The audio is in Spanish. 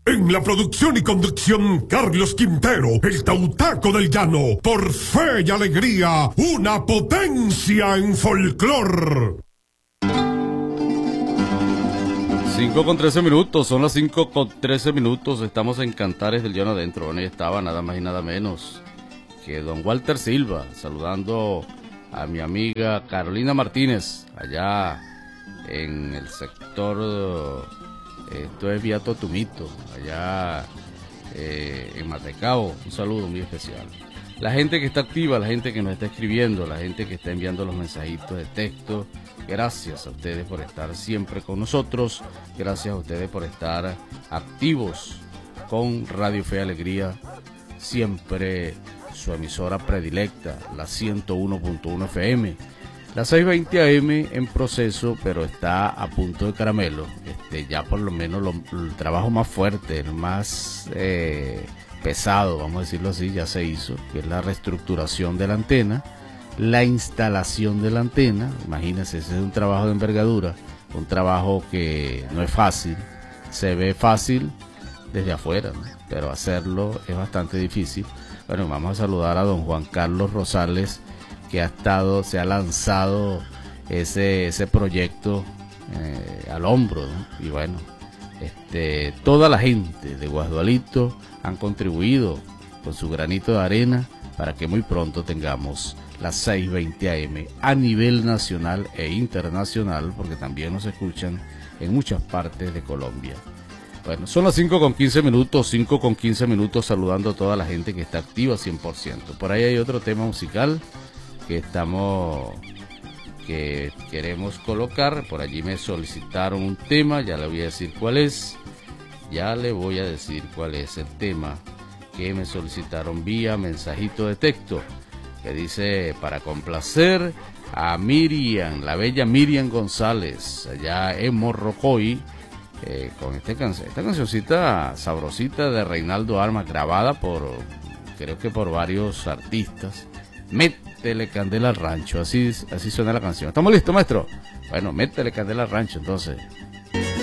En la producción y conducción, Carlos Quintero, el Tautaco del Llano. Por fe y alegría, una potencia en folclor. 5:13, son las 5:13, estamos en Cantares del Llano Adentro. Bueno, ahí estaba nada más y nada menos que don Walter Silva, saludando a mi amiga Carolina Martínez, allá en el sector, esto es Vía Totumito, allá en Matecao. Un saludo muy especial. La gente que está activa, la gente que nos está escribiendo, la gente que está enviando los mensajitos de texto, gracias a ustedes por estar siempre con nosotros, gracias a ustedes por estar activos con Radio Fe y Alegría, siempre su emisora predilecta, la 101.1 FM, la 620 AM en proceso, pero está a punto de caramelo. Ya por lo menos el trabajo más fuerte, el más pesado, vamos a decirlo así, ya se hizo, que es la reestructuración de la antena, la instalación de la antena. Imagínense, ese es un trabajo de envergadura, un trabajo que no es fácil, se ve fácil desde afuera, ¿no? Pero hacerlo es bastante difícil. Bueno, vamos a saludar a don Juan Carlos Rosales, que se ha lanzado ese proyecto al hombro, ¿no? Y bueno, toda la gente de Guasdualito han contribuido con su granito de arena para que muy pronto tengamos las 620 AM a nivel nacional e internacional, porque también nos escuchan en muchas partes de Colombia. Bueno, son las 5:15, saludando a toda la gente que está activa 100%. Por ahí hay otro tema musical que queremos colocar. Por allí me solicitaron un tema, ya le voy a decir cuál es. El tema que me solicitaron vía mensajito de texto, que dice: para complacer a Miriam, la bella Miriam González, allá en Morrocoy, con esta cancioncita sabrosita de Reinaldo Armas, grabada creo que por varios artistas. Métele candela al rancho, así suena la canción. ¿Estamos listos, maestro? Bueno, métele candela al rancho, entonces.